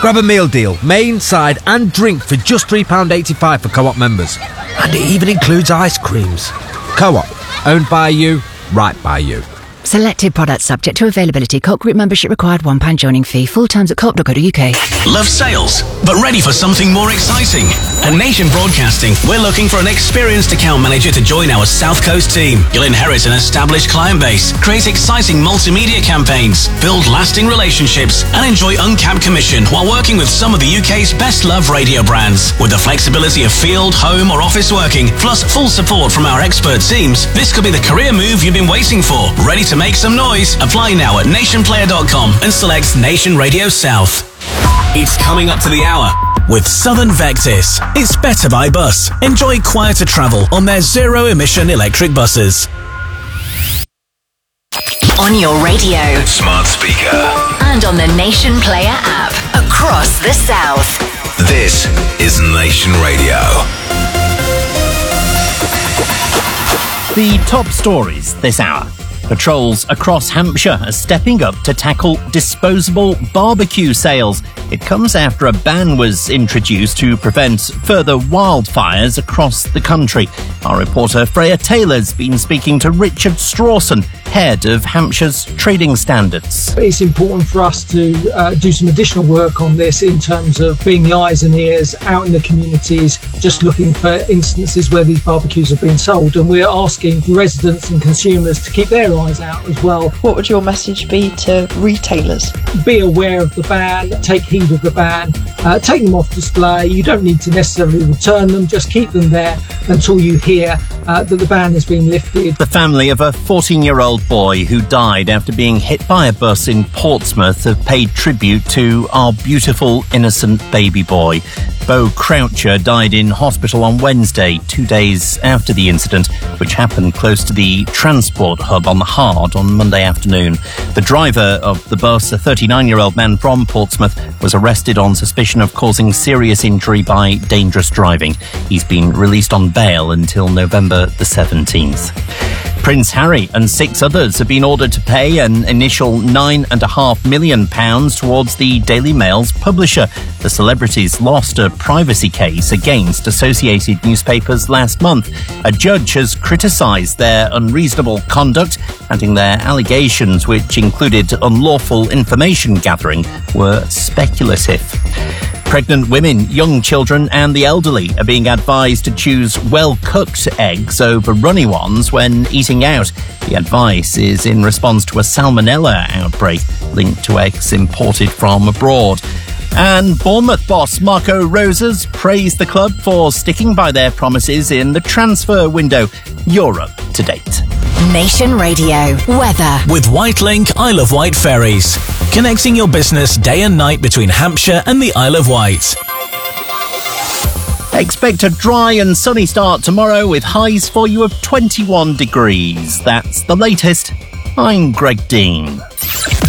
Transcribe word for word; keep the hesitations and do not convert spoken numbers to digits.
Grab a meal deal, main, side and drink for just three pounds eighty-five for Co-op members. And it even includes ice creams. Co-op, owned by you, right by you. Selected products subject to availability. Co-op Group membership required. one pound joining fee. Full terms at co op dot co dot uk. Love sales, but ready for something more exciting? At Nation Broadcasting, we're looking for an experienced account manager to join our South Coast team. You'll inherit an established client base, create exciting multimedia campaigns, build lasting relationships, and enjoy uncapped commission while working with some of the U K's best-loved radio brands. With the flexibility of field, home, or office working, plus full support from our expert teams, this could be the career move you've been waiting for. Ready to make some noise? Apply now at nation player dot com and select Nation Radio South. It's coming up to the hour with Southern Vectis. It's better by bus. Enjoy quieter travel on their zero-emission electric buses. On your radio, smart speaker, and on the Nation Player app across the South. This is Nation Radio. The top stories this hour. Patrols across Hampshire are stepping up to tackle disposable barbecue sales. It comes after a ban was introduced to prevent further wildfires across the country. Our reporter Freya Taylor's been speaking to Richard Strawson, head of Hampshire's trading standards. It's important for us to uh, do some additional work on this in terms of being the eyes and ears out in the communities, just looking for instances where these barbecues have been sold, and we're asking residents and consumers to keep their eyes out as well. What would your message be to retailers? Be aware of the ban, take heed of the ban, uh, take them off display. You don't need to necessarily return them, just keep them there until you hear uh, that the ban has been lifted. The family of a fourteen-year-old boy who died after being hit by a bus in Portsmouth have paid tribute to our beautiful, innocent baby boy. Bo Croucher died in hospital on Wednesday, two days after the incident, which happened close to the transport hub on the Hard on Monday afternoon. The driver of the bus, a thirty-nine-year-old man from Portsmouth, was arrested on suspicion of causing serious injury by dangerous driving. He's been released on bail until November the seventeenth. Prince Harry and six others have been ordered to pay an initial nine and a half million pounds towards the Daily Mail's publisher. The celebrities lost a privacy case against Associated Newspapers last month. A judge has criticised their unreasonable conduct, adding their allegations, which included unlawful information gathering, were speculative. Pregnant women, young children and the elderly are being advised to choose well-cooked eggs over runny ones when eating out. The advice is in response to a salmonella outbreak linked to eggs imported from abroad. And Bournemouth boss Marco Rosas praised the club for sticking by their promises in the transfer window. Europe to date. Nation Radio weather with Whitelink Isle of Wight ferries, connecting your business day and night between Hampshire and the Isle of Wight. Expect a dry and sunny start tomorrow with highs for you of twenty-one degrees. That's the latest. I'm Greg Dean.